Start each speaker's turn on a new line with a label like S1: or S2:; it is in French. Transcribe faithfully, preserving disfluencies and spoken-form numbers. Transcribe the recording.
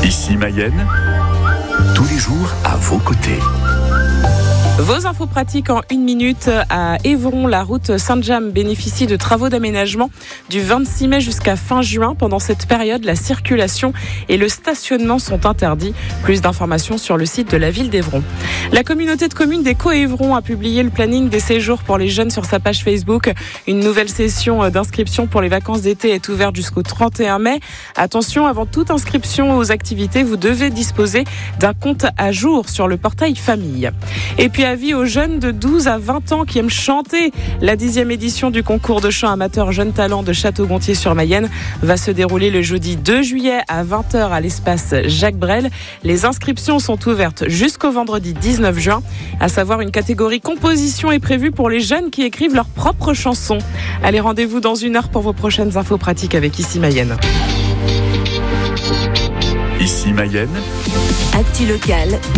S1: Ici Mayenne, tous les jours à vos côtés.
S2: Vos infos pratiques en une minute. À Évron, la route Saint-James bénéficie de travaux d'aménagement du vingt-six mai jusqu'à fin juin. Pendant cette période, la circulation et le stationnement sont interdits. Plus d'informations sur le site de la ville d'Évron. La communauté de communes d'Éco-Évron a publié le planning des séjours pour les jeunes sur sa page Facebook. Une nouvelle session d'inscription pour les vacances d'été est ouverte jusqu'au trente et un mai. Attention, avant toute inscription aux activités, vous devez disposer d'un compte à jour sur le portail famille. Et puis avis aux jeunes de douze à vingt ans qui aiment chanter. La dixième édition du concours de chant amateur Jeunes Talents de Château-Gontier-sur-Mayenne va se dérouler le jeudi deux juillet à vingt heures à l'espace Jacques Brel. Les inscriptions sont ouvertes jusqu'au vendredi dix-neuf juin. À savoir, une catégorie composition est prévue pour les jeunes qui écrivent leurs propres chansons. Allez, rendez-vous dans une heure pour vos prochaines infos pratiques avec Ici Mayenne.
S1: Ici Mayenne,
S3: Actu locale,